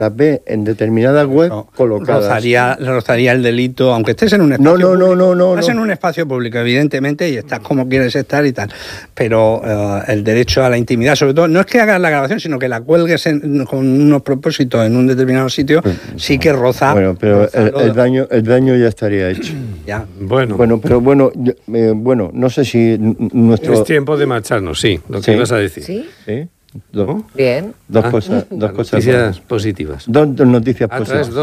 las ve en determinadas webs colocadas. Rozaría el delito, aunque estés en un espacio No. Estás en un espacio público, evidentemente, y estás como quieres estar y tal. Pero el derecho a la intimidad, sobre todo, no es que hagas la grabación, sino que la cuelgues con unos propósitos en un determinado sitio, sí que roza. Bueno, pero el daño ya estaría hecho. Ya. Bueno, no sé si nuestro... Es tiempo de marcharnos, sí, lo que ibas a decir. ¿Sí? ¿Sí? Bien. Dos cosas. Noticias positivas. Dos noticias positivas.